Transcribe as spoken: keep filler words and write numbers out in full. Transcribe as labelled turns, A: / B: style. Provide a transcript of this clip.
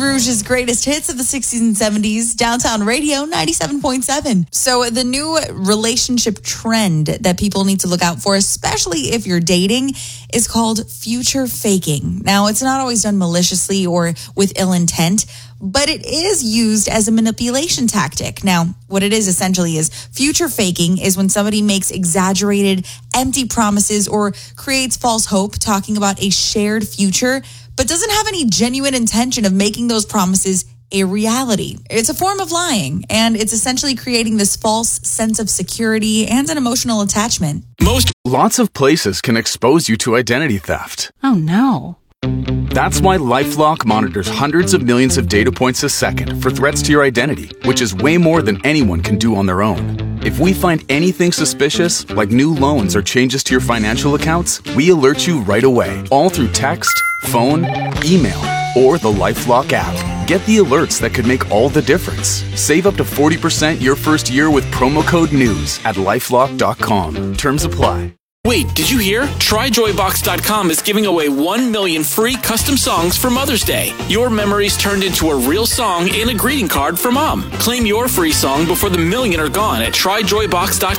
A: Rouge's greatest hits of the sixties and seventies, Downtown Radio ninety-seven point seven. So the new relationship trend that people need to look out for, especially if you're dating, is called future faking. Now, it's not always done maliciously or with ill intent, but it is used as a manipulation tactic. Now, what it is essentially is future faking is when somebody makes exaggerated, empty promises or creates false hope talking about a shared future, but doesn't have any genuine intention of making those promises a reality. It's a form of lying, and it's essentially creating this false sense of security and an emotional attachment.
B: Most lots of places can expose you to identity theft.
C: Oh no.
B: That's why LifeLock monitors hundreds of millions of data points a second for threats to your identity, which is way more than anyone can do on their own. If we find anything suspicious, like new loans or changes to your financial accounts, we alert you right away, all through text, phone, email, or the LifeLock app. Get the alerts that could make all the difference. Save up to forty percent your first year with promo code NEWS at lifelock dot com. Terms apply.
D: Wait, did you hear? Try Joy Box dot com is giving away one million free custom songs for Mother's Day. Your memories turned into a real song and a greeting card for Mom. Claim your free song before the million are gone at Try Joy Box dot